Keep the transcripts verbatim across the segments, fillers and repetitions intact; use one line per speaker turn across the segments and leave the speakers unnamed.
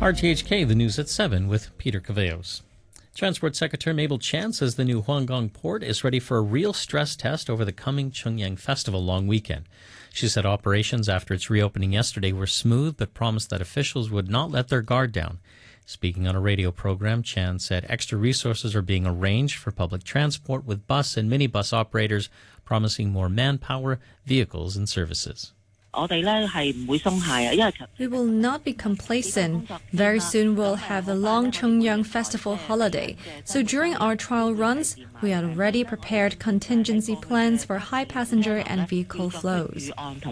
R T H K, the news at seven with Peter Cavallos. Transport Secretary Mabel Chan says the new Huanggang port is ready for a real stress test over the coming Chungyang Festival long weekend. She said operations after its reopening yesterday were smooth, but promised that officials would not let their guard down. Speaking on a radio program, Chan said extra resources are being arranged for public transport, with bus and minibus operators promising more manpower, vehicles, and services.
We will not be complacent. Very soon we'll have the long Chungyang Festival holiday. So during our trial runs, we had already prepared contingency plans for high passenger and vehicle flows.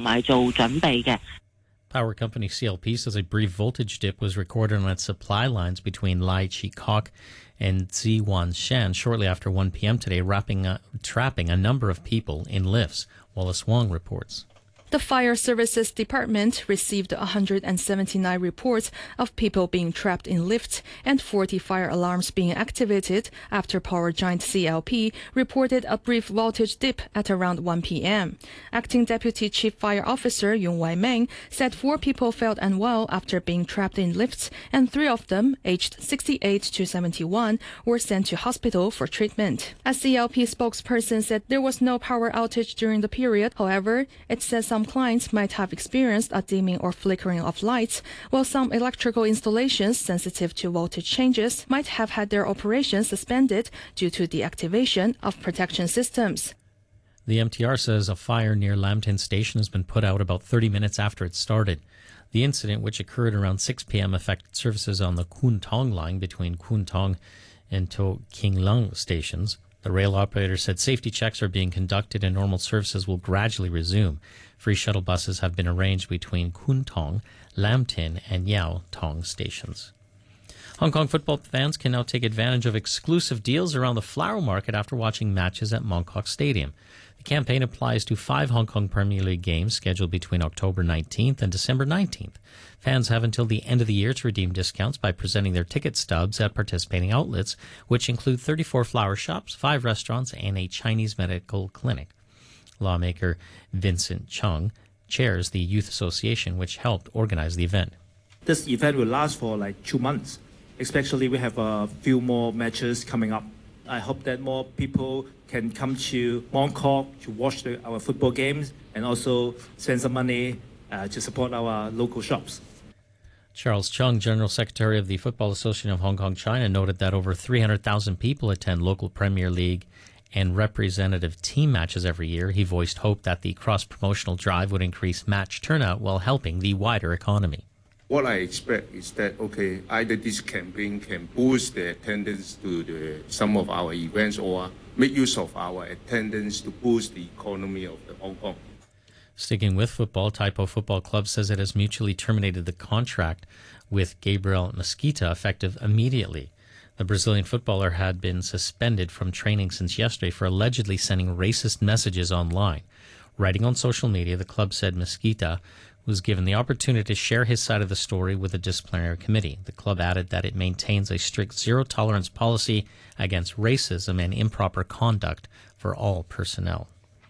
Power company C L P says a brief voltage dip was recorded on its supply lines between Lai Chi Kok and Ziwanshan shortly after one p.m. today, wrapping, uh, trapping a number of people in lifts. Wallace Wong reports.
The Fire Services Department received one hundred seventy-nine reports of people being trapped in lifts and forty fire alarms being activated after power giant C L P reported a brief voltage dip at around one p.m. Acting Deputy Chief Fire Officer Yong Wai Meng said four people felt unwell after being trapped in lifts, and three of them, aged sixty-eight to seventy-one, were sent to hospital for treatment. A C L P spokesperson said there was no power outage during the period. However, it says some clients might have experienced a dimming or flickering of lights, while some electrical installations sensitive to voltage changes might have had their operations suspended due to the activation of protection systems.
The M T R says a fire near Lam Tin Station has been put out about thirty minutes after it started. The incident, which occurred around six p.m., affected services on the Kwun Tong line between Kwun Tong and To King Lung stations. The rail operator said safety checks are being conducted and normal services will gradually resume. Free shuttle buses have been arranged between Kwun Tong, Lam Tin, and Yau Tong stations. Hong Kong football fans can now take advantage of exclusive deals around the Flower Market after watching matches at Mong Kok Stadium. The campaign applies to five Hong Kong Premier League games scheduled between October nineteenth and December nineteenth. Fans have until the end of the year to redeem discounts by presenting their ticket stubs at participating outlets, which include thirty-four flower shops, five restaurants, and a Chinese medical clinic. Lawmaker Vincent Chung chairs the Youth Association, which helped organize the event.
This event will last for like two months. Especially we have a few more matches coming up. I hope that more people can come to Mong Kok to watch the, our football games and also spend some money uh, to support our local shops.
Charles Chung, General Secretary of the Football Association of Hong Kong, China, noted that over three hundred thousand people attend local Premier League and representative team matches every year. He voiced hope that the cross-promotional drive would increase match turnout while helping the wider economy.
What I expect is that, okay, either this campaign can boost the attendance to the, some of our events or make use of our attendance to boost the economy of the Hong Kong.
Sticking with football, Taipo Football Club says it has mutually terminated the contract with Gabriel Mesquita effective immediately. The Brazilian footballer had been suspended from training since yesterday for allegedly sending racist messages online. Writing on social media, the club said Mesquita was given the opportunity to share his side of the story with the disciplinary committee. The club added that it maintains a strict zero-tolerance policy against racism and improper conduct for all personnel.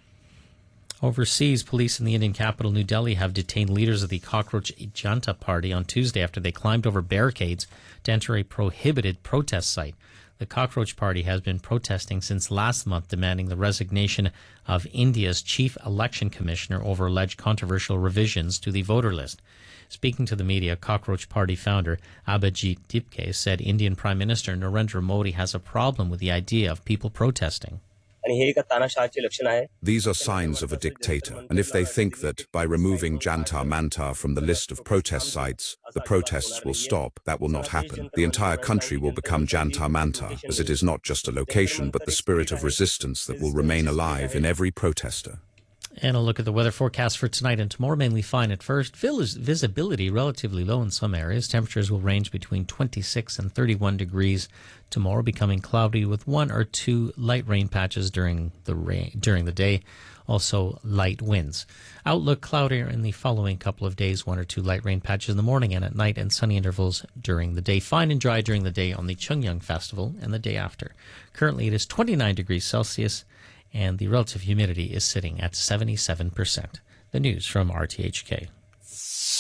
Overseas, police in the Indian capital, New Delhi, have detained leaders of the Cockroach Janta Party on Tuesday after they climbed over barricades to enter a prohibited protest site. The Cockroach Party has been protesting since last month, demanding the resignation of India's chief election commissioner over alleged controversial revisions to the voter list. Speaking to the media, Cockroach Party founder Abhijit Dipke said Indian Prime Minister Narendra Modi has a problem with the idea of people protesting.
These are signs of a dictator, and if they think that by removing Jantar Mantar from the list of protest sites, the protests will stop, that will not happen. The entire country will become Jantar Mantar, as it is not just a location, but the spirit of resistance that will remain alive in every protester.
And a look at the weather forecast for tonight and tomorrow. Mainly fine at first. Visibility relatively low in some areas. Temperatures will range between twenty-six and thirty-one degrees tomorrow, becoming cloudy with one or two light rain patches during the rain, during the day. Also light winds. Outlook cloudier in the following couple of days. One or two light rain patches in the morning and at night, and sunny intervals during the day. Fine and dry during the day on the Chungyang Festival and the day after. Currently it is twenty-nine degrees Celsius. And the relative humidity is sitting at seventy-seven percent. The news from R T H K.